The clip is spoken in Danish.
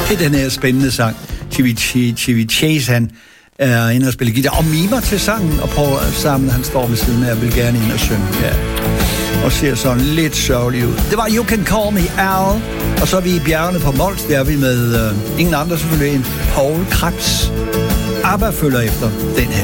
Det er den her spændende sang. Chevy Chase, han er inde og spille guitar og mimer til sangen, og Paul Simon, han står ved siden af og vil gerne ind og synge. Ja. Og ser sådan lidt sørgelig ud. Det var You Can Call Me Al, og så er vi i bjergene på Mols, der er vi med ingen andre selvfølgelig end Paul Krebs. ABBA følger efter den her.